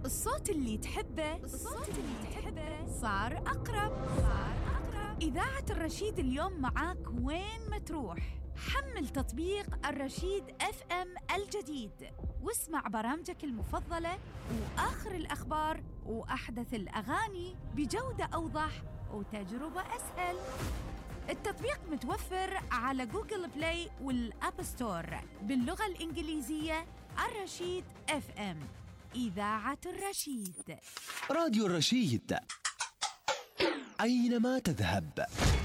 الصوت اللي تحبه صار أقرب. إذاعة الرشيد اليوم معاك وين ما تروح. حمل تطبيق الرشيد FM الجديد واسمع برامجك المفضلة وآخر الأخبار وأحدث الأغاني بجودة أوضح وتجربة أسهل. التطبيق متوفر على جوجل بلاي والأب ستور باللغة الإنجليزية. الرشيد FM، إذاعة الرشيد. راديو الرشيد، أينما تذهب.